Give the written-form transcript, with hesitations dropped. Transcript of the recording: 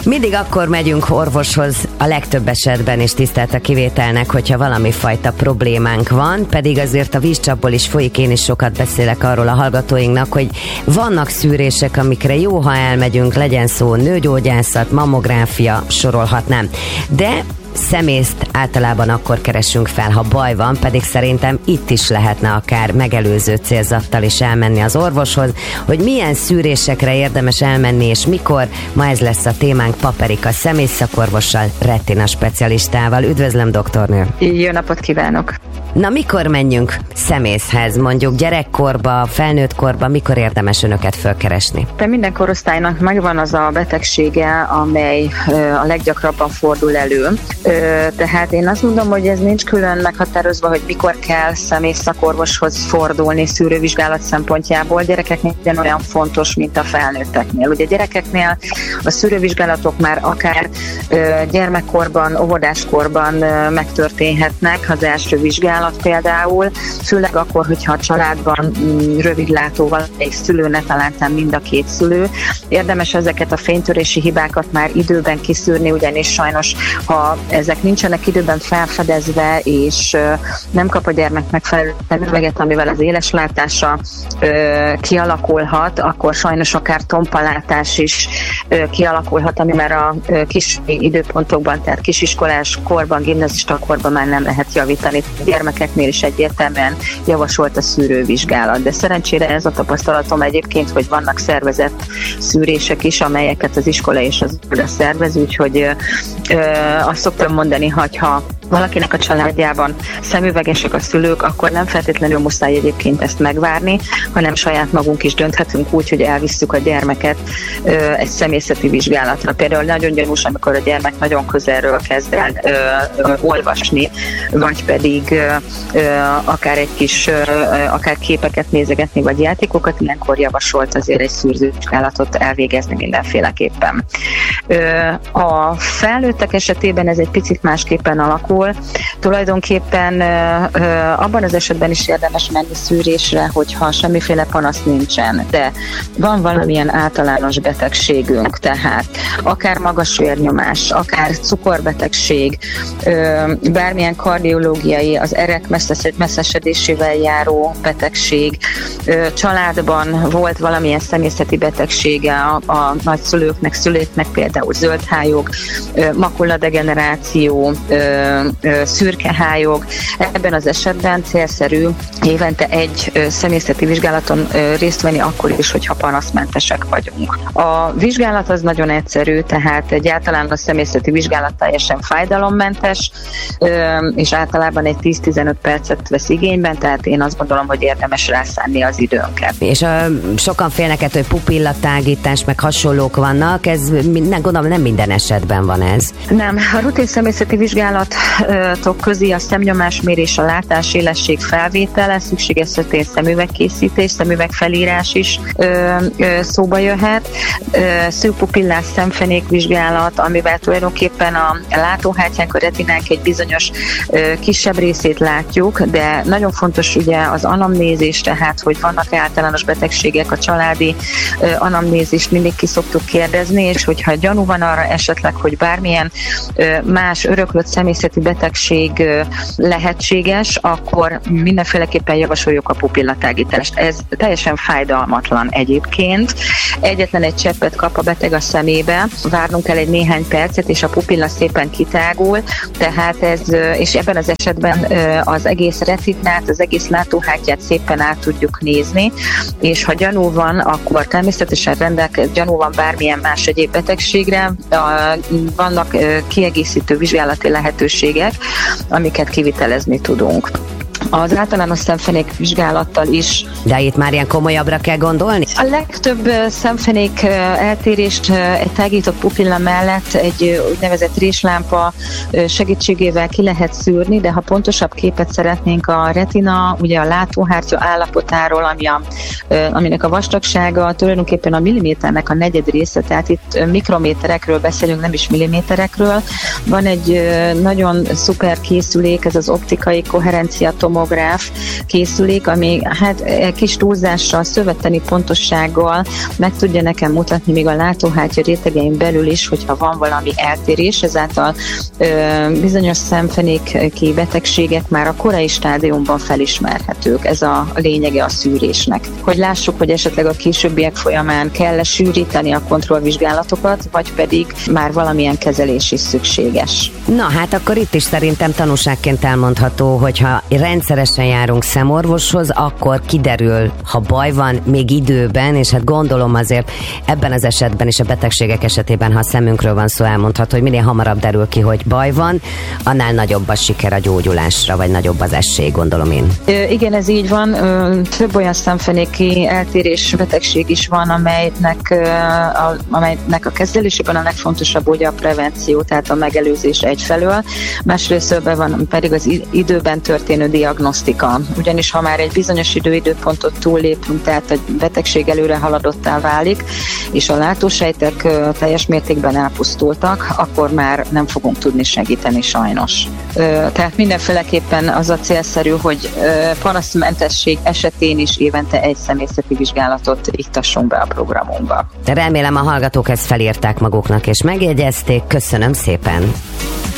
Mindig akkor megyünk orvoshoz a legtöbb esetben, és tisztelt a kivételnek, hogyha valami fajta problémánk van, pedig azért a vízcsapból is folyik, én is sokat beszélek arról a hallgatóinknak, hogy vannak szűrések, amikre jó, ha elmegyünk, legyen szó nőgyógyászat, mammográfia, sorolhatnám. De szemészt általában akkor keresünk fel, ha baj van, pedig szerintem itt is lehetne akár megelőző célzattal is elmenni az orvoshoz, hogy milyen szűrésekre érdemes elmenni, és mikor. Ma ez lesz a témánk Paperika szemészszakorvossal, retina specialistával. Üdvözlöm, doktornő! Jó napot kívánok! Na, mikor menjünk szemészhez? Mondjuk gyerekkorba, felnőtt korba, mikor érdemes önöket fölkeresni? De minden korosztálynak megvan az a betegsége, amely a leggyakrabban fordul elő. Tehát én azt mondom, hogy ez nincs külön meghatározva, hogy mikor kell szemészszakorvoshoz fordulni szűrővizsgálat szempontjából. Gyerekeknél olyan fontos, mint a felnőtteknél. Ugye gyerekeknél a szűrővizsgálatok már akár gyermekkorban, óvodáskorban megtörténhetnek, az első vizsgálat például, főleg akkor, hogyha a családban rövidlátó valamelyik szülő, ne talántán mind a két szülő. Érdemes ezeket a fénytörési hibákat már időben kiszűrni, ugyanis sajnos, ha ezek nincsenek időben felfedezve, és nem kap a gyermek megfelelő szemüveget, amivel az éleslátása kialakulhat, akkor sajnos akár tompalátás is kialakulhat, ami már a kis időpontokban, tehát kisiskolás korban, gimnazista korban már nem lehet javítani. A gyermekeknél is egyértelműen javasolt a szűrővizsgálat, de szerencsére ez a tapasztalatom egyébként, hogy vannak szervezett szűrések is, amelyeket az iskola és az óvoda szervez, úgyhogy azt szoktam mondani, hogyha valakinek a családjában szemüvegesek a szülők, akkor nem feltétlenül muszáj egyébként ezt megvárni, hanem saját magunk is dönthetünk úgy, hogy elvisszük a gyermeket egy szemészeti vizsgálatra. Például nagyon gyanús, amikor a gyermek nagyon közelről kezd el olvasni, vagy pedig akár egy kis, akár képeket nézegetni, vagy játékokat, ilyenkor javasolt azért egy szűrővizsgálatot elvégezni mindenféleképpen. A felnőttek esetében ez egy picit másképpen alakul. Tulajdonképpen abban az esetben is érdemes menni szűrésre, hogyha semmiféle panasz nincsen, de van valamilyen általános betegségünk, tehát akár magas vérnyomás, akár cukorbetegség, bármilyen kardiológiai, az erek messzesedésével járó betegség, családban volt valamilyen szemészeti betegsége a nagyszülőknek, szülőknek, például zöldhályog, makuladegeneráció, szürkehályog. Ebben az esetben célszerű évente egy szemészeti vizsgálaton részt venni, akkor is, hogyha panaszmentesek vagyunk. A vizsgálat az nagyon egyszerű, tehát egy általános szemészeti vizsgálat teljesen fájdalommentes, és általában egy 10-15 percet vesz igényben, tehát én azt gondolom, hogy érdemes rászánni az időnket. És sokan félnek ettől, hogy pupillatágítás, meg hasonlók vannak, ez gondolom nem minden esetben van ez. Nem, a rutin szemészeti vizsgálatok közé a szemnyomásmérés, a látásélesség felvétele, szükséges esetén szemüvegkészítés, szemüvegfelírás is szóba jöhet. Szűkpupillás szemfenék vizsgálat, amivel tulajdonképpen a látóhártyánk, a retinánk egy bizonyos kisebb részét látjuk, de nagyon fontos ugye az anamnézis, tehát hogy vannak általános betegségek, a családi anamnézist mindig ki szoktuk kérdezni, és hogyha gyanú van arra esetleg, hogy bármilyen más öröklött szemészeti betegség lehetséges, akkor mindenféleképpen javasoljuk a pupillatágítást. Ez teljesen fájdalmatlan egyébként. Egyetlen egy cseppet kap a beteg a szemébe, várnunk kell egy néhány percet, és a pupilla szépen kitágul, tehát ez, és ebben az esetben az egész retinát, az egész látóhártyát szépen át tudjuk nézni, és ha gyanú van, akkor természetesen gyanú van bármilyen más egyéb betegségre, vannak kiegészítő vizsgálati lehetőségek, amiket kivitelezni tudunk. Az általános szemfenék vizsgálattal is. De itt már ilyen komolyabbra kell gondolni? A legtöbb szemfenék eltérést egy tágított pupilla mellett egy úgynevezett réslámpa segítségével ki lehet szűrni, de ha pontosabb képet szeretnénk a retina, ugye a látóhártya állapotáról, aminek a vastagsága tulajdonképpen a milliméternek a negyed része, tehát itt mikrométerekről beszélünk, nem is milliméterekről. Van egy nagyon szuper készülék, ez az optikai koherencia tomografia, tomográf készülék, ami hát kis túlzással, szövetteni pontossággal meg tudja nekem mutatni még a látóhártya rétegein belül is, hogyha van valami eltérés, ezáltal bizonyos szemfenéki betegségek már a korai stádiumban felismerhetők. Ez a lényege a szűrésnek. Hogy lássuk, hogy esetleg a későbbiek folyamán kell sűríteni a kontrollvizsgálatokat, vagy pedig már valamilyen kezelés is szükséges. Na hát akkor itt is szerintem tanúságként elmondható, hogy ha rendszeresen járunk szemorvoshoz, akkor kiderül, ha baj van még időben, és hát gondolom azért ebben az esetben és a betegségek esetében, ha a szemünkről van szó, elmondható, hogy minél hamarabb derül ki, hogy baj van, annál nagyobb a siker a gyógyulásra, vagy nagyobb az esély, gondolom én. Igen, ez így van. Több olyan szemfenéki eltérés betegség is van, amelynek a kezelésében a legfontosabb ugye a prevenció, tehát a megelőzés egyfelől. Másrésztről van pedig az időben történő diagnosztika. Ugyanis ha már egy bizonyos időpontot túllépünk, tehát a betegség előre haladottá válik, és a látósejtek teljes mértékben elpusztultak, akkor már nem fogunk tudni segíteni sajnos. Tehát mindenféleképpen az a célszerű, hogy panaszmentesség esetén is évente egy személyzeti vizsgálatot iktassunk be a programunkba. Remélem a hallgatók ezt felírták maguknak és megjegyezték. Köszönöm szépen!